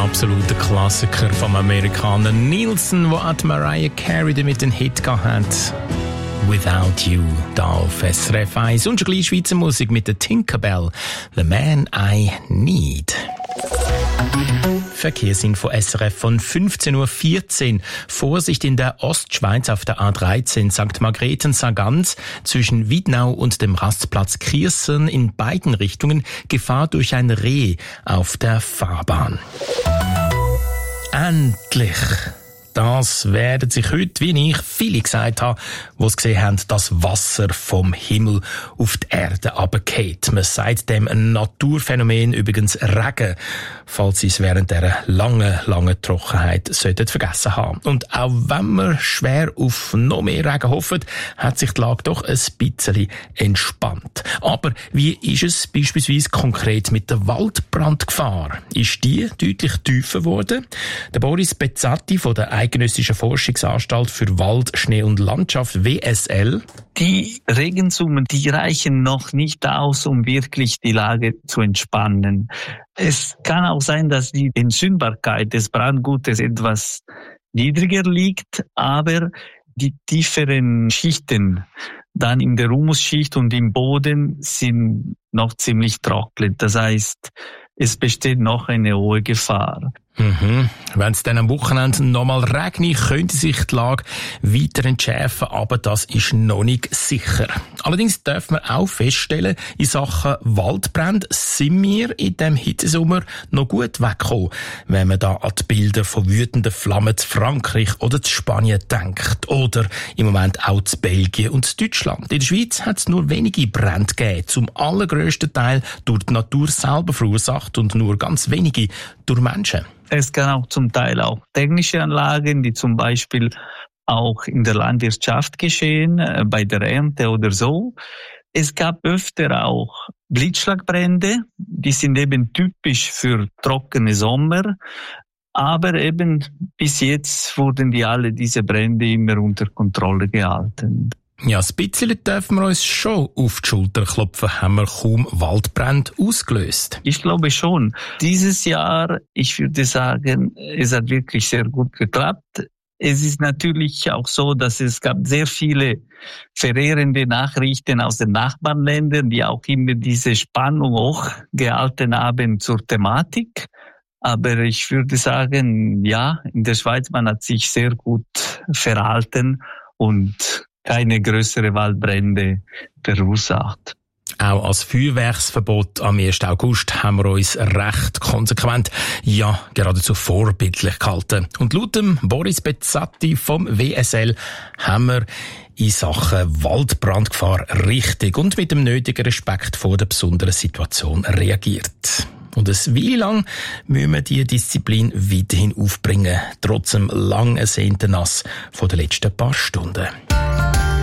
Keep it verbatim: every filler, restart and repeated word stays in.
absoluter Klassiker vom Amerikaner Nielsen, wo auch Mariah Carey damit den Hit gehabt hat. Without You, da auf S R F eins. Und schon gleich Schweizer Musik mit der Tinkerbell, The Man I Need. Verkehrsinfo S R F von fünfzehn Uhr vierzehn. Vorsicht in der Ostschweiz auf der A dreizehn Sankt Margrethen-Sargans zwischen Wiednau und dem Rastplatz Kiersern in beiden Richtungen. Gefahr durch ein Reh auf der Fahrbahn. Endlich! Das werden sich heute, wie ich, viele gesagt haben, die es gesehen haben, das Wasser vom Himmel auf die Erde runterfällt. Man sagt dem ein Naturphänomen, übrigens Regen, falls Sie es während dieser langen, langen Trockenheit sollten vergessen haben. Und auch wenn man schwer auf noch mehr Regen hofft, hat sich die Lage doch ein bisschen entspannt. Aber wie ist es beispielsweise konkret mit der Waldbrandgefahr? Ist die deutlich tiefer geworden? Der Boris Bezzatti von der Eidgenössische Forschungsanstalt für Wald, Schnee und Landschaft, W S L. Die Regensummen, die reichen noch nicht aus, um wirklich die Lage zu entspannen. Es kann auch sein, dass die Entzündbarkeit des Brandgutes etwas niedriger liegt, aber die tieferen Schichten dann in der Humusschicht und im Boden sind noch ziemlich trocken. Das heißt, es besteht noch eine hohe Gefahr. Mhm. Wenn es dann am Wochenende nochmal regnet, könnte sich die Lage weiter entschärfen, aber das ist noch nicht sicher. Allerdings darf man auch feststellen, in Sachen Waldbrände sind wir in diesem Hitzesommer noch gut weggekommen, wenn man da an die Bilder von wütenden Flammen zu Frankreich oder zu Spanien denkt. Oder im Moment auch zu Belgien und zu Deutschland. In der Schweiz hat es nur wenige Brände gegeben, zum allergrössten Teil durch die Natur selber verursacht und nur ganz wenige durch Menschen. Es kann auch zum Teil auch technische Anlagen, die zum Beispiel auch in der Landwirtschaft geschehen, bei der Ernte oder so. Es gab öfter auch Blitzschlagbrände, die sind eben typisch für trockene Sommer. Aber eben bis jetzt wurden die alle diese Brände immer unter Kontrolle gehalten. Ja, ein bisschen dürfen wir uns schon auf die Schulter klopfen, haben wir kaum Waldbrände ausgelöst. Ich glaube schon. Dieses Jahr, ich würde sagen, es hat wirklich sehr gut geklappt. Es ist natürlich auch so, dass es gab sehr viele verheerende Nachrichten aus den Nachbarländern, die auch immer diese Spannung hochgehalten haben zur Thematik. Aber ich würde sagen, ja, in der Schweiz, man hat sich sehr gut verhalten und keine größere Waldbrände verursacht. Auch als Feuerwerksverbot am ersten August haben wir uns recht konsequent, ja, geradezu vorbildlich gehalten. Und laut dem Boris Bezzatti vom W S L haben wir in Sachen Waldbrandgefahr richtig und mit dem nötigen Respekt vor der besonderen Situation reagiert. Und ein Weile lang müssen wir diese Disziplin weiterhin aufbringen, trotz dem lang ersehnten Nass von den letzten paar Stunden.